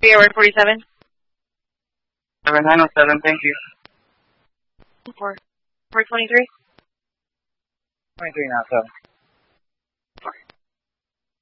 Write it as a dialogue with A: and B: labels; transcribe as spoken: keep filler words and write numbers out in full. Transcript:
A: Airway forty-seven.
B: seven nine oh seven, thank you.
A: four. four twenty-three.
B: twenty-three now, so.